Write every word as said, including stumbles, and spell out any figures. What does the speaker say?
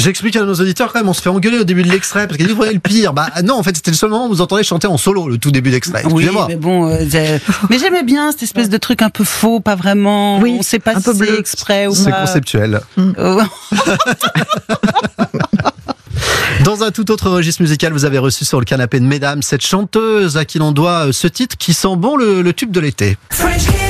J'explique à nos auditeurs quand même, on se fait engueuler au début de l'extrait parce qu'ils disent vous voyez le pire. Bah non, en fait c'était le seul moment où vous entendez chanter en solo le tout début d'extrait. Oui, Excusez-moi. mais bon, euh, j'ai- mais j'aimais bien cette espèce de truc un peu faux, pas vraiment. Oui, on sait pas un si peu c'est bleu. exprès ou C'est pas. conceptuel. Euh, Dans un tout autre registre musical, vous avez reçu sur le canapé de Mesdames cette chanteuse à qui l'on doit ce titre qui sent bon le, le tube de l'été. French kiss.